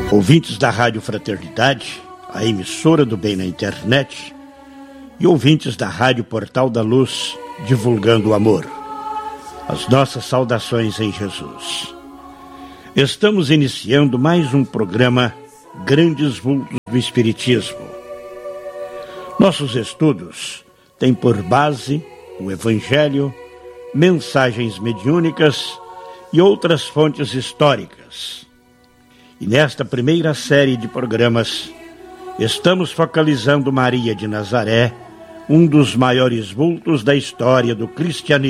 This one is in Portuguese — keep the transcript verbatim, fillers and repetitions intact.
Ouvintes da Rádio Fraternidade, a emissora do bem na internet, e ouvintes da Rádio Portal da Luz, divulgando o amor. As nossas saudações em Jesus. Estamos iniciando mais um programa Grandes Vultos do Espiritismo. Nossos estudos têm por base o Evangelho, mensagens mediúnicas e outras fontes históricas. E nesta primeira série de programas, estamos focalizando Maria de Nazaré, um dos maiores vultos da história do cristianismo.